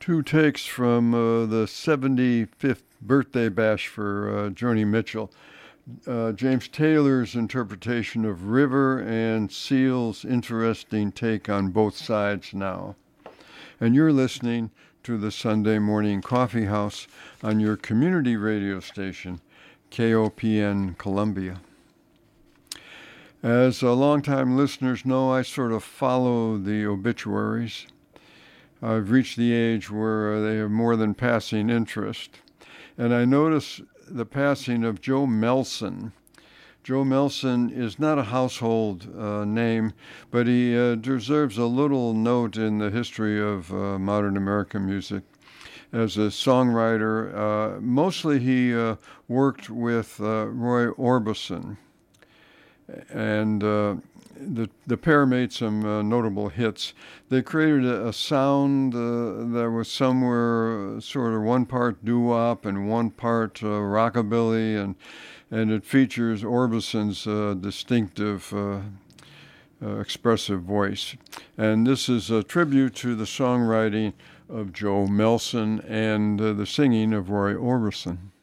Two takes from the 75th birthday bash for Joni Mitchell. James Taylor's interpretation of River and Seal's interesting take on Both Sides Now. And you're listening to the Sunday Morning Coffee House on your community radio station, KOPN Columbia. As longtime listeners know, I sort of follow the obituaries. I've reached the age where they have more than passing interest. And I notice the passing of Joe Melson. Joe Melson is not a household name, but he deserves a little note in the history of modern American music. As a songwriter, mostly he worked with Roy Orbison. And the pair made some notable hits. They created a sound that was somewhere sort of one part doo-wop and one part rockabilly, and it features Orbison's distinctive expressive voice. And this is a tribute to the songwriting of Joe Melson and the singing of Roy Orbison.